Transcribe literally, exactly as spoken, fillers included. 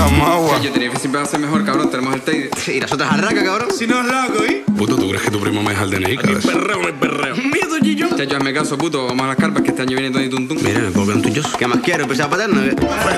Dame agua. Yo tenía que siempre va a ser mejor, cabrón. Tenemos el Teide. Y las otras arracas, cabrón. Si no es loco, ¿eh? Puto, ¿tú crees que tu primo me deja el D N I, cabrón? Perreo, no hay perreo. Miedo, Gillo. Chacho, hazme caso, puto. Vamos a las carpas que este año viene Tony Tuntún. Mira, me puedo quedar un tuyo. ¿Qué más quiero? ¿Empezar a paterno?